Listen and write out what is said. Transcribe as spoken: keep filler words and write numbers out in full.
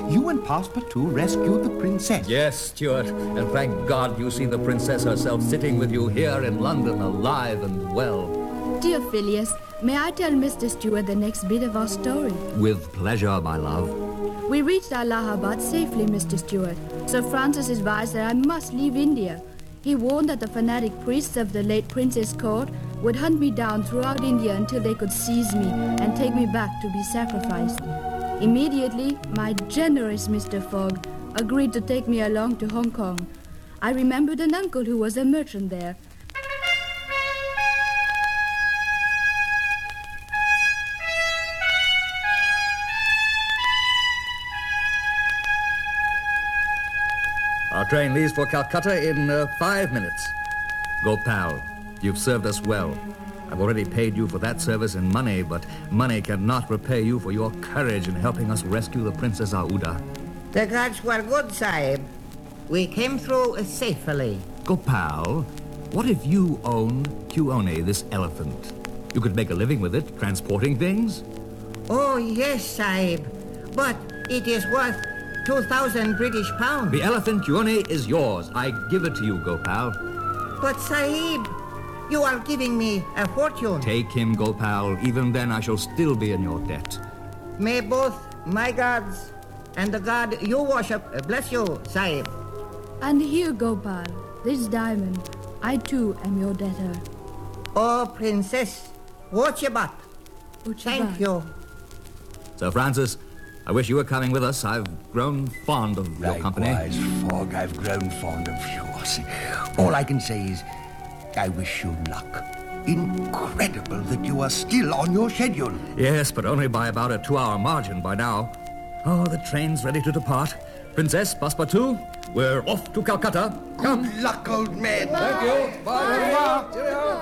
you and Passepartout rescued the princess. Yes, Stuart, and thank God you see the princess herself sitting with you here in London, alive and well. Dear Phileas, may I tell Mister Stuart the next bit of our story? With pleasure, my love. We reached Allahabad safely, Mister Stuart. Sir Francis advised that I must leave India. He warned that the fanatic priests of the late Princess Court would hunt me down throughout India until they could seize me and take me back to be sacrificed. Immediately, my generous Mister Fogg agreed to take me along to Hong Kong. I remembered an uncle who was a merchant there. Our train leaves for Calcutta in uh, five minutes. Gopal, you've served us well. I've already paid you for that service in money, but money cannot repay you for your courage in helping us rescue the Princess Aouda. The gods were good, Sahib. We came through safely. Gopal, what if you own Kuone, this elephant? You could make a living with it, transporting things. Oh, yes, Sahib. But it is worth two thousand British pounds. The elephant Kuone is yours. I give it to you, Gopal. But, Sahib, you are giving me a fortune. Take him, Gopal. Even then, I shall still be in your debt. May both my gods and the god you worship bless you, Sahib. And here, Gopal, this diamond. I too am your debtor. Oh, Princess, Wachabat. Thank you. Sir Francis, I wish you were coming with us. I've grown fond of your company. Likewise, Fogg, I've grown fond of yours. All I can say is, I wish you luck. Incredible that you are still on your schedule. Yes, but only by about a two-hour margin by now. Oh, the train's ready to depart. Princess, Passepartout, we're off to Calcutta. Come. Good luck, old man. Thank you. Bye. Bye.